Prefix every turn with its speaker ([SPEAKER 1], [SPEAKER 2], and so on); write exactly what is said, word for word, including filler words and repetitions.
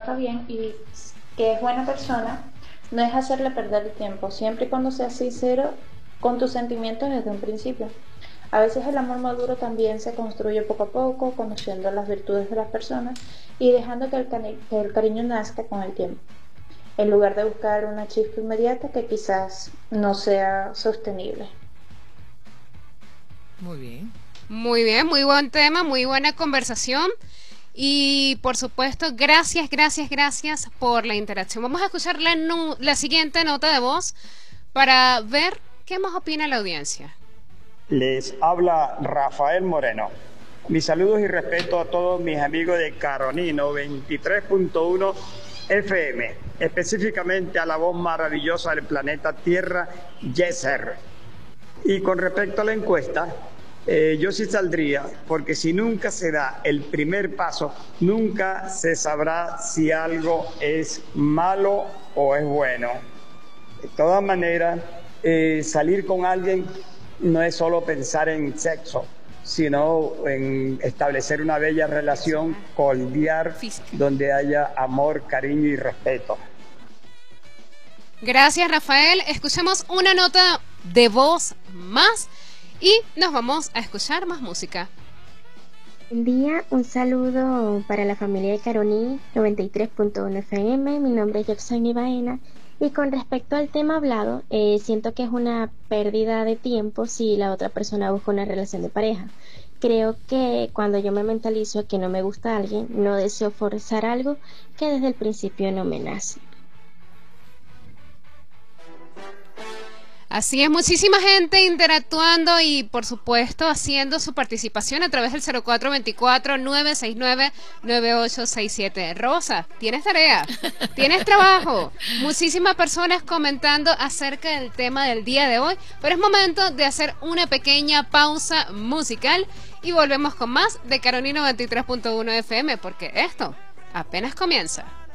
[SPEAKER 1] trabaja bien y que es buena persona, no es hacerle perder el tiempo, siempre y cuando seas sincero con tus sentimientos desde un principio. A veces el amor maduro también se construye poco a poco, conociendo las virtudes de las personas y dejando que el, cari que el cariño nazca con el tiempo, en lugar de buscar una chispa inmediata que quizás no sea sostenible.
[SPEAKER 2] Muy bien.
[SPEAKER 3] Muy bien, muy buen tema, muy buena conversación. Y por supuesto, gracias, gracias, gracias por la interacción. Vamos a escuchar la, no, la siguiente nota de voz para ver qué más opina la audiencia.
[SPEAKER 4] Les habla Rafael Moreno. Mis saludos y respeto a todos mis amigos de Caroní noventa y tres punto uno F M, específicamente a la voz maravillosa del planeta Tierra, Yeser. Y con respecto a la encuesta, eh, yo sí saldría, porque si nunca se da el primer paso, nunca se sabrá si algo es malo o es bueno. De todas maneras, eh, salir con alguien no es solo pensar en sexo, sino en establecer una bella relación cordial donde haya amor, cariño y respeto.
[SPEAKER 3] Gracias, Rafael. Escuchemos una nota de voz más y nos vamos a escuchar más música.
[SPEAKER 5] Buen día, un saludo para la familia de Caroní noventa y tres punto uno F M. Mi nombre es Jefsani Baena. Y con respecto al tema hablado, eh, siento que es una pérdida de tiempo si la otra persona busca una relación de pareja. Creo que cuando yo me mentalizo que no me gusta a alguien, no deseo forzar algo que desde el principio no me nace.
[SPEAKER 3] Así es, muchísima gente interactuando y por supuesto haciendo su participación a través del cero cuatro dos cuatro, nueve seis nueve, nueve ocho seis siete. Rosa, tienes tarea, tienes trabajo, muchísimas personas comentando acerca del tema del día de hoy, pero es momento de hacer una pequeña pausa musical y volvemos con más de Caroní noventa y tres punto uno F M porque esto apenas comienza.